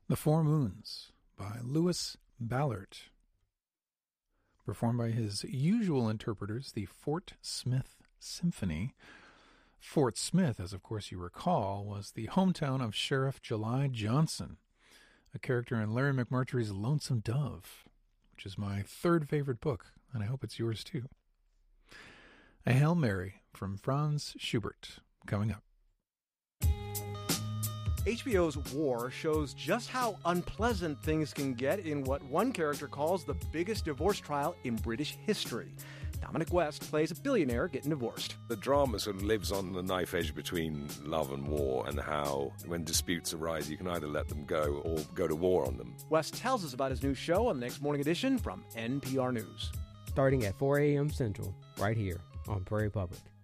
The Four Moons by Lewis Ballard. Performed by his usual interpreters, the Fort Smith Symphony. Fort Smith, as of course you recall, was the hometown of Sheriff July Johnson, a character in Larry McMurtry's Lonesome Dove, which is my third favorite book, and I hope it's yours too. A Hail Mary from Franz Schubert, coming up. HBO's War shows just how unpleasant things can get in what one character calls the biggest divorce trial in British history. Dominic West plays a billionaire getting divorced. The drama sort of lives on the knife edge between love and war, and how when disputes arise you can either let them go or go to war on them. West tells us about his new show on the Next Morning Edition from NPR News. Starting at 4 a.m. Central, right here on Prairie Public.